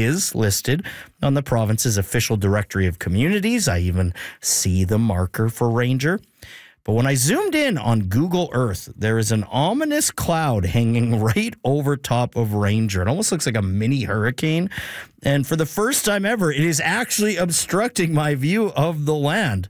is listed on the province's official directory of communities. I even see the marker for Ranger. But when I zoomed in on Google Earth, there is an ominous cloud hanging right over top of Ranger. It almost looks like a mini hurricane. And for the first time ever, it is actually obstructing my view of the land.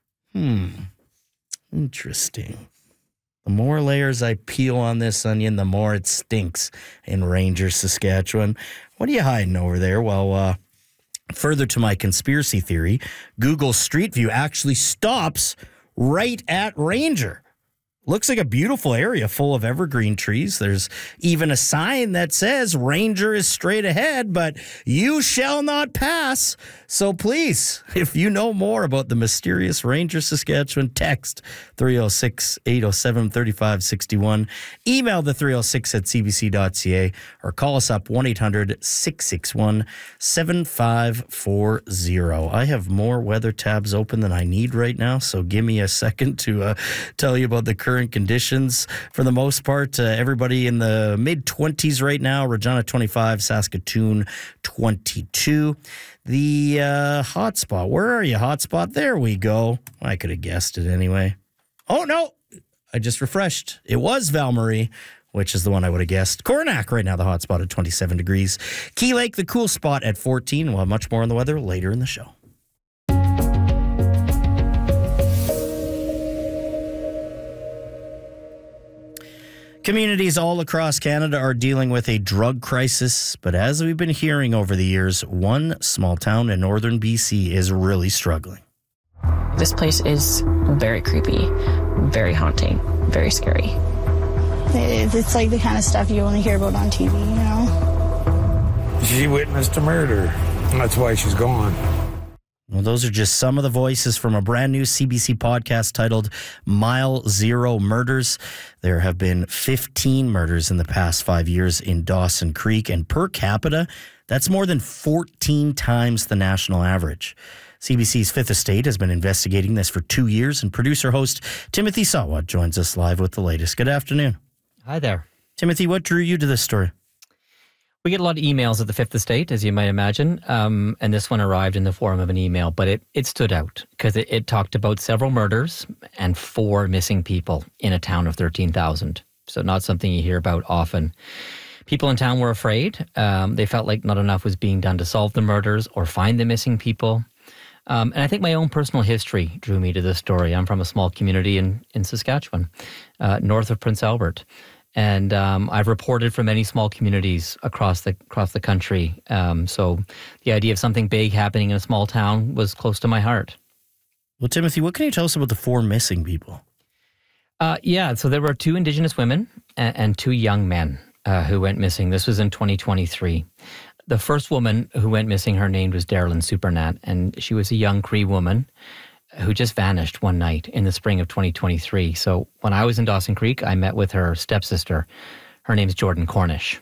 Interesting. The more layers I peel on this onion, the more it stinks in Ranger, Saskatchewan. What are you hiding over there? Well, further to my conspiracy theory, Google Street View actually stops right at Ranger. Looks like a beautiful area full of evergreen trees. There's even a sign that says Ranger is straight ahead, but you shall not pass. So please, if you know more about the mysterious Ranger, Saskatchewan, text 306-807-3561, email the 306 at cbc.ca, or call us up 1-800-661-7540. I have more weather tabs open than I need right now, so give me a second to tell you about the current conditions. For the most part, everybody in the mid-20s right now. Regina 25, Saskatoon 22. The hotspot, where are you, hotspot? There we go. I could have guessed it anyway. Oh, no, I just refreshed. It was Val-Marie, which is the one I would have guessed. Coronach right now, the hotspot at 27 degrees. Key Lake, the cool spot at 14. We'll have much more on the weather later in the show. Communities all across Canada are dealing with a drug crisis, but as we've been hearing over the years, one small town in northern BC is really struggling. This place is very creepy, very haunting, very scary. It's like the kind of stuff you only hear about on TV, you know? She witnessed a murder. That's why she's gone. Well, those are just some of the voices from a brand new CBC podcast titled Mile Zero Murders. There have been 15 murders in the past 5 years in Dawson Creek, and per capita, that's more than 14 times the national average. CBC's Fifth Estate has been investigating this for 2 years, and producer-host Timothy Sawa joins us live with the latest. Good afternoon. Hi there. Timothy, what drew you to this story? We get a lot of emails at the Fifth Estate, as you might imagine, and this one arrived in the form of an email, but it stood out because it talked about several murders and 4 missing people in a town of 13,000. So not something you hear about often. People in town were afraid. They felt like not enough was being done to solve the murders or find the missing people. And I think my own personal history drew me to this story. I'm from a small community in Saskatchewan, north of Prince Albert. And I've reported from many small communities across the country. So the idea of something big happening in a small town was close to my heart. Well, Timothy, what can you tell us about the 4 missing people? So there were 2 Indigenous women and 2 young men who went missing. This was in 2023. The first woman who went missing, her name was Darylyn Supernat, and she was a young Cree woman who just vanished one night in the spring of 2023. So when I was in Dawson Creek, I met with her stepsister. Her name's Jordan Cornish.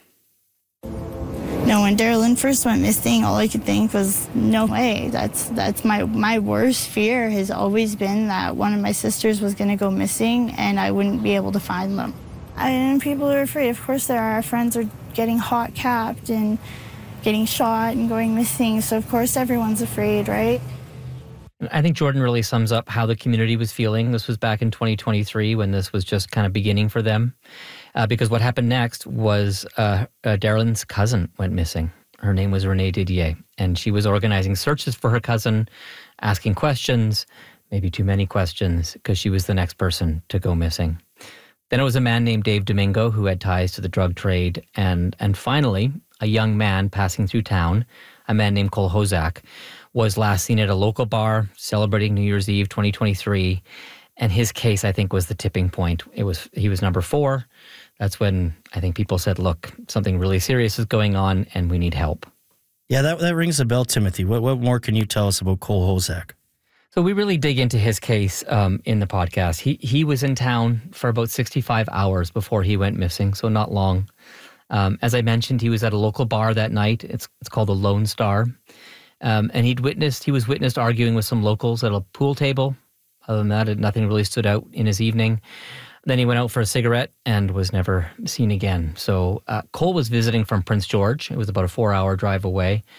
No, when Darylyn first went missing, all I could think was, no way. That's my worst fear has always been that one of my sisters was going to go missing and I wouldn't be able to find them. And people are afraid. Of course, there are. Our friends are getting hot capped and getting shot and going missing. So, of course, everyone's afraid, right? I think Jordan really sums up how the community was feeling. This was back in 2023 when this was just kind of beginning for them. Because what happened next was Darylyn's cousin went missing. Her name was Renee Didier, and she was organizing searches for her cousin, asking questions, maybe too many questions, because she was the next person to go missing. Then it was a man named Dave Domingo who had ties to the drug trade, and finally, a young man passing through town, a man named Cole Hozak, was last seen at a local bar celebrating New Year's Eve 2023, and his case, I think, was the tipping point. He was number 4. That's when I think people said, look, something really serious is going on and we need help. Yeah, that rings a bell, Timothy. What more can you tell us about Cole Hozak? So we really dig into his case in the podcast. He was in town for about 65 hours before he went missing, so not long. As I mentioned, he was at a local bar that night. It's called the Lone Star. And he was witnessed arguing with some locals at a pool table. Other than that, nothing really stood out in his evening. Then he went out for a cigarette and was never seen again. So Cole was visiting from Prince George. It was about a 4-hour drive away.